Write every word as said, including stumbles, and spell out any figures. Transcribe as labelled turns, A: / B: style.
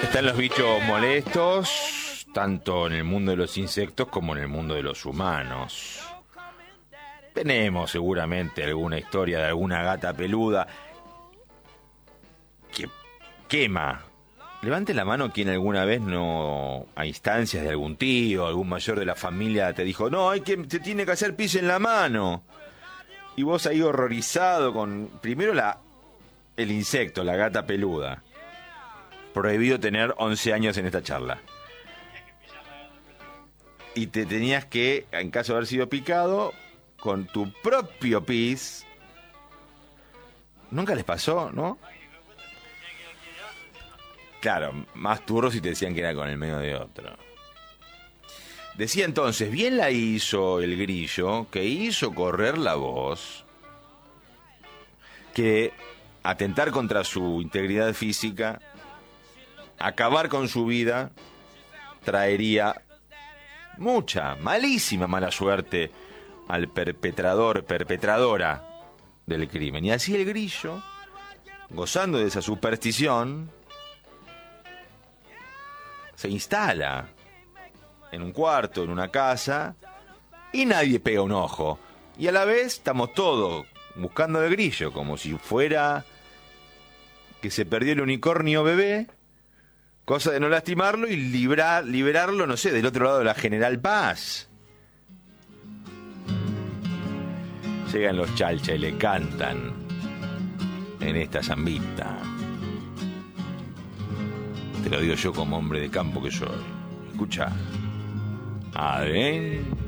A: Están los bichos molestos, tanto en el mundo de los insectos como en el mundo de los humanos. Tenemos seguramente alguna historia de alguna gata peluda que quema. Levante la mano quien alguna vez no, a instancias de algún tío, algún mayor de la familia, te dijo, no, hay que, te tiene que hacer pis en la mano. Y vos ahí horrorizado con, primero la, el insecto, la gata peluda. Prohibido tener once años en esta charla. Y te tenías que, en caso de haber sido picado, con tu propio pis. ¿Nunca les pasó, no? Claro, más turros si te decían que era con el medio de otro. Decía entonces, bien la hizo el grillo, que hizo correr la voz, que atentar contra su integridad física, acabar con su vida, traería mucha, malísima mala suerte al perpetrador, perpetradora del crimen. Y así el grillo, gozando de esa superstición, se instala en un cuarto, en una casa, y nadie pega un ojo. Y a la vez estamos todos buscando al grillo, como si fuera que se perdió el unicornio bebé, cosa de no lastimarlo y librar, liberarlo, no sé, del otro lado de la General Paz. Llegan los chalcha y le cantan en esta zambita. Te lo digo yo como hombre de campo que soy. Escucha. Adentro.